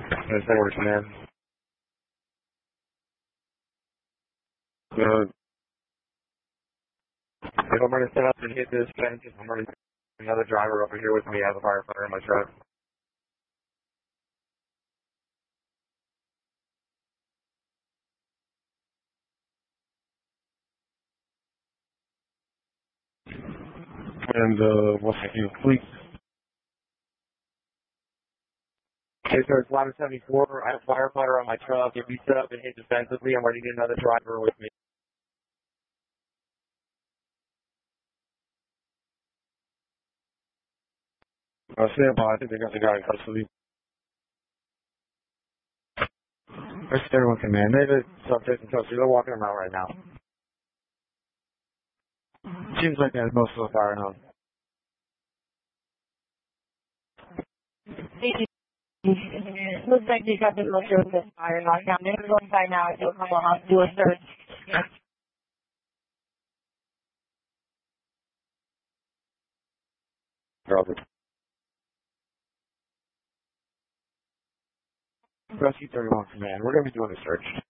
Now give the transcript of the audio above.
That works, man. If I'm going to set up and hit this fence, I'm going to another driver over here with me as a firefighter in my truck. And what's the deal, please? Okay, sir, it's 1174. I have a firefighter on my truck. If you set up and hit defensively, I'm ready to get another driver with me. Stand by. I think they got the guy in custody. There's everyone command. They have a subject in custody. They're walking around right now. Seems like they have most of the fire now. Looks like they got the most of the fire lockdown. They're going by now. They'll come on, do a search. Robert. Rescue 31 command. We're going to be doing a search.